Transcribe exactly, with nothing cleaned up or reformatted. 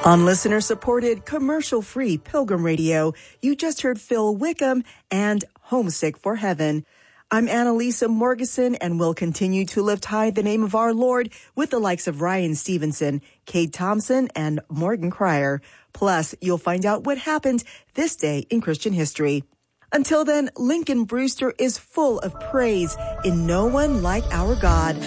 On listener-supported, commercial-free Pilgrim Radio, you just heard Phil Wickham and Homesick for Heaven. I'm Annalisa Morgeson, and we'll continue to lift high the name of our Lord with the likes of Ryan Stevenson, Kate Thompson, and Morgan Cryer. Plus, you'll find out what happened this day in Christian history. Until then, Lincoln Brewster is full of praise in No One Like Our God.